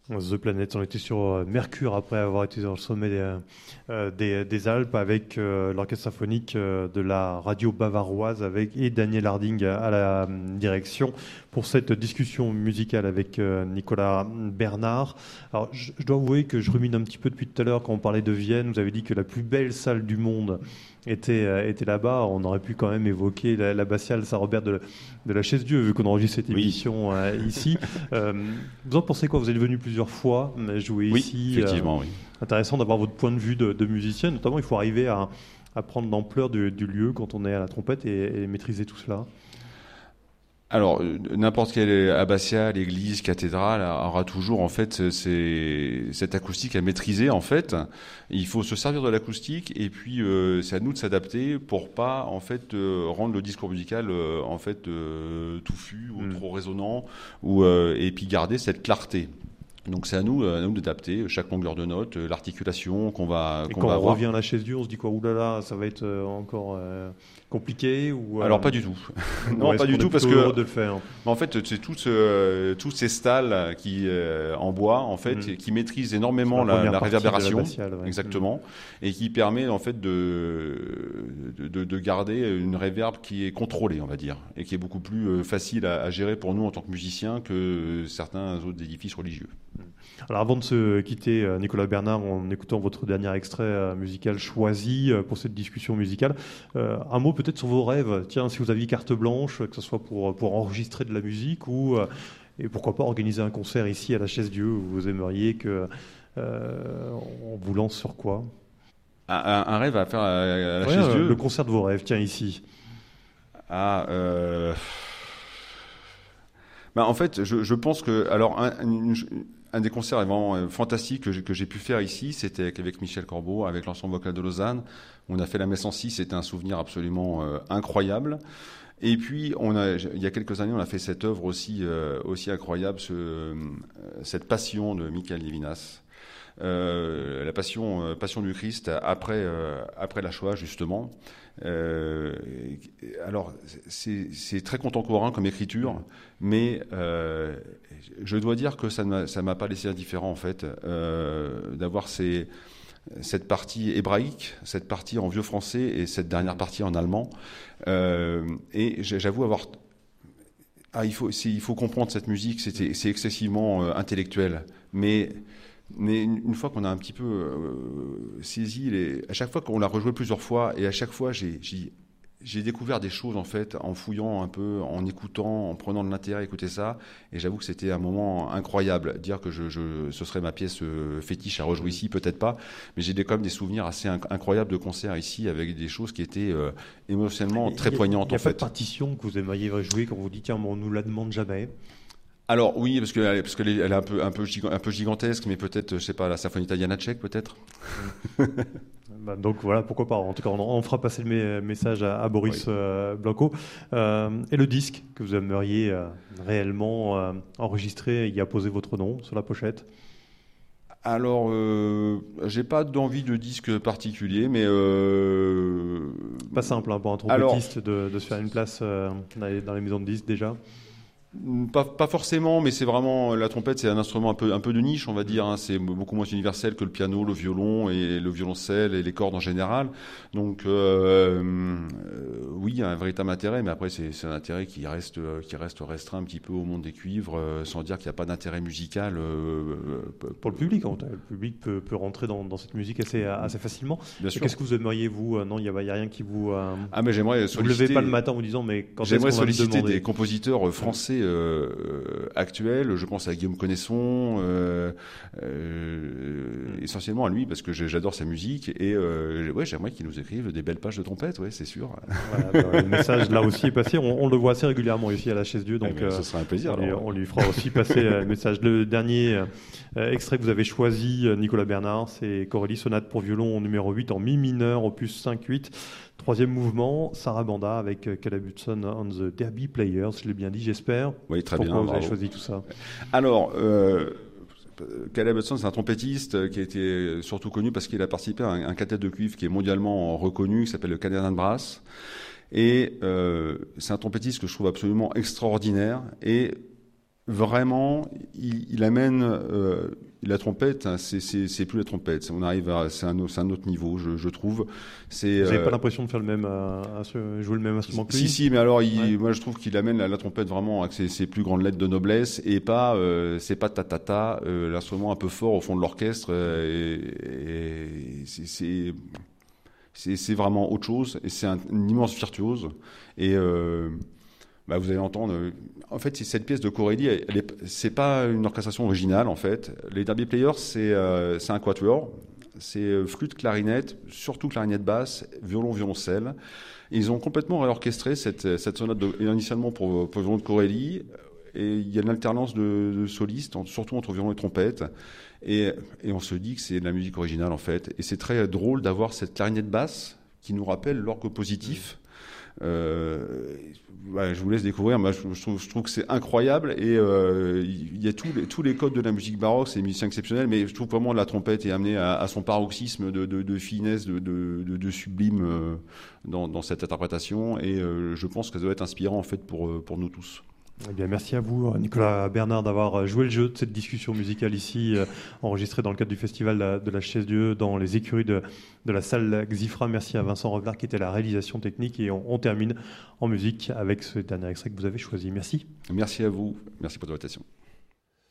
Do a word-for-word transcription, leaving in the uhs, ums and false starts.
The Planet, on était sur euh, Mercure après avoir été sur le sommet des, euh, des, des Alpes avec euh, l'orchestre symphonique euh, de la radio bavaroise avec, et Daniel Harding à, à la euh, direction pour cette discussion musicale avec euh, Nicolas Bernard. Alors, je, je dois avouer que je rumine un petit peu depuis tout à l'heure quand on parlait de Vienne. Vous avez dit que la plus belle salle du monde était, euh, était là-bas. On aurait pu quand même évoquer la- l'abbatiale Saint-Robert de, de la Chaise-Dieu, vu qu'on enregistre cette Oui. émission euh, ici. Euh, vous en pensez quoi? Vous êtes venu plusieurs fois euh, jouer Oui, ici. effectivement, euh, oui. Intéressant d'avoir votre point de vue de, de musicien. Notamment, il faut arriver à, à prendre l'ampleur du, du lieu quand on est à la trompette et, et maîtriser tout cela. Alors, euh, n'importe quelle abbatiale, église, cathédrale aura toujours en fait c'est, cette acoustique à maîtriser en fait. Il faut se servir de l'acoustique et puis euh, c'est à nous de s'adapter pour pas en fait euh, rendre le discours musical euh, en fait euh, touffu ou Mm. trop résonnant ou euh, et puis garder cette clarté. Donc c'est à nous, à nous d'adapter chaque longueur de note, euh, l'articulation qu'on va Et qu'on quand va on avoir. revient à la chaise dure, on se dit quoi? Oulala, ça va être euh, encore euh, compliqué ou, euh, Alors pas du tout. ou Non, est-ce pas du qu'on est tout parce plutôt que heureux de le faire? en fait, c'est tout ce, tous ces stalles qui, euh, en bois, en fait, Mhm. qui maîtrisent C'est énormément la la, première la partie de réverbération, l'abbatiale, ouais. exactement, et qui permet en fait de, de, de garder une réverb qui est contrôlée, on va dire, et qui est beaucoup plus euh, facile à, à gérer pour nous en tant que musiciens que certains autres édifices religieux. Alors avant de se quitter, euh, Nicolas Bernard, en écoutant votre dernier extrait euh, musical choisi euh, pour cette discussion musicale, euh, un mot peut-être sur vos rêves. Tiens, si vous aviez carte blanche, que ce soit pour, pour enregistrer de la musique ou, euh, et pourquoi pas organiser un concert ici à la Chaise-Dieu, où vous aimeriez que euh, on vous lance sur quoi? Un, un- un rêve à faire à, à la Ouais, chaise euh, Dieu. le concert de vos rêves, tiens ici. Ah, euh... bah, en fait, je, je pense que alors un, une- un des concerts vraiment euh, fantastiques que j'ai, que j'ai pu faire ici, c'était avec, avec Michel Corbeau, avec l'ensemble vocal de Lausanne. On a fait la messe en si, c'était un souvenir absolument euh, incroyable. Et puis, on a, il y a quelques années, on a fait cette œuvre aussi, euh, aussi incroyable, ce, euh, cette passion de Michael Levinas. Euh, la passion, euh, passion du Christ après, euh, après la Shoah, justement. Euh, alors, c'est, c'est très contemporain comme écriture, mais euh, je dois dire que ça ne m'a, ça m'a pas laissé indifférent, en fait, euh, d'avoir ces, cette partie hébraïque, cette partie en vieux français et cette dernière partie en allemand. Euh, et j'avoue avoir... Ah, il faut, c'est, il faut comprendre cette musique, c'était, c'est excessivement euh, intellectuel, mais... Mais une fois qu'on a un petit peu euh, saisi, les... à chaque fois qu'on l'a rejoué plusieurs fois, et à chaque fois j'ai, j'ai, j'ai découvert des choses en fait, en fouillant un peu, en écoutant, en prenant de l'intérêt à écouter ça, et j'avoue que c'était un moment incroyable. Dire que je, je, ce serait ma pièce euh, fétiche à rejouer ici, peut-être pas, mais j'ai des, quand même des souvenirs assez inc- incroyables de concerts ici, avec des choses qui étaient euh, émotionnellement très poignantes Il n'y a en pas fait. de partition que vous aimeriez jouer quand vous dites tiens, on nous la demande jamais. Alors oui, parce que parce qu'elle est, elle est un peu un peu giga- un peu gigantesque, mais peut-être je sais pas la symphonie italiana tchèque peut-être. Bah, donc voilà, pourquoi pas. En tout cas, on, on fera passer le mé- message à, à Boris Oui. euh, Blanco. Euh, et le disque que vous aimeriez euh, réellement euh, enregistrer et y apposer votre nom sur la pochette. Alors euh, j'ai pas d'envie de disque particulier, mais euh, Pas simple hein, pour un alors trompettiste de, de se faire une place euh, dans, les, dans les maisons de disques déjà. Pas, pas forcément, mais c'est vraiment la trompette, c'est un instrument un peu un peu de niche, on va dire. Hein. C'est beaucoup moins universel que le piano, le violon et le violoncelle et les cordes en général. Donc euh, euh, oui, il y a un véritable intérêt, mais après c'est, c'est un intérêt qui reste qui reste restreint un petit peu au monde des cuivres, euh, sans dire qu'il n'y a pas d'intérêt musical euh, euh, Pour le public, en tout cas, le public peut, peut rentrer dans, dans cette musique assez, assez facilement. Bien Et sûr. qu'est-ce que vous aimeriez vous euh, Non, il n'y a, y a rien qui vous. Euh, Ah mais j'aimerais vous ne solliciter. levez pas le matin en vous disant mais quand est-ce J'aimerais qu'on va me solliciter demander des compositeurs français euh, actuels. Je pense à Guillaume Connaisson, euh, euh, Mm. essentiellement à lui parce que j'adore sa musique et euh, ouais, j'aimerais qu'il nous écrive des belles pages de trompette, ouais, c'est sûr. Voilà, bah, le message là aussi est passé. On, on le voit assez régulièrement ici à la Chaise-Dieu, donc Eh ben, ce euh, sera un plaisir. on, lui, alors. on lui fera aussi passer euh, le message. Le dernier euh, extrait que vous avez choisi, euh, Nicolas Bernard, c'est Corelli, sonate pour violon numéro huit en mi mineur, opus cinq huit. Troisième mouvement, Sarabanda avec euh, Caleb Hudson on the Derby Players, je l'ai bien dit, j'espère. Oui, très Pourquoi bien. vous avez bravo. choisi tout ça? Alors, euh, Caleb Hudson, c'est un trompettiste qui a été surtout connu parce qu'il a participé à un, un quintet de cuivre qui est mondialement reconnu, qui s'appelle le Canadian Brass. Et euh, c'est un trompettiste que je trouve absolument extraordinaire. Et vraiment, il, il amène euh, la trompette. Hein, c'est, c'est, c'est plus la trompette. On arrive à, c'est un, c'est un autre niveau, je, je trouve. C'est, Vous n'avez euh, pas l'impression de faire le même, à, à jouer le même instrument que lui? Si, si, mais alors, il, ouais. moi, je trouve qu'il amène la, la trompette vraiment avec ses, ses plus grandes lettres de noblesse et pas, euh, c'est pas ta ta ta, euh, l'instrument un peu fort au fond de l'orchestre. Euh, et, et c'est, c'est, c'est, c'est vraiment autre chose. Et c'est un, une immense virtuose. Et euh, bah, vous allez entendre. En fait, cette pièce de Corelli, elle, elle est, c'est pas une orchestration originale. En fait, les Derby Players, c'est, euh, c'est un quatuor. C'est flûte, clarinette, surtout clarinette basse, violon, violoncelle. Et ils ont complètement réorchestré cette, cette sonate de, initialement pour, pour violon de Corelli. Et il y a une alternance de, de solistes, surtout entre violon et trompette. Et, et on se dit que c'est de la musique originale, en fait. Et c'est très drôle d'avoir cette clarinette basse qui nous rappelle l'orgue positif. Euh, ouais, je vous laisse découvrir. Moi, je, je, trouve, je trouve que c'est incroyable et euh, il y a tous les, tous les codes de la musique baroque. C'est des musiciens exceptionnels, mais je trouve vraiment la trompette est amenée à, à son paroxysme de, de, de finesse, de, de, de, de sublime euh, dans, dans cette interprétation. Et euh, je pense que ça doit être inspirant en fait pour pour nous tous. Eh bien, merci à vous, Nicolas Bernard, d'avoir joué le jeu de cette discussion musicale ici, euh, enregistrée dans le cadre du festival de la Chaise Dieu, dans les écuries de, de la salle Xifra. Merci à Vincent Revelard qui était à la réalisation technique. Et on, on termine en musique avec ce dernier extrait que vous avez choisi. Merci. Merci à vous. Merci pour votre invitation.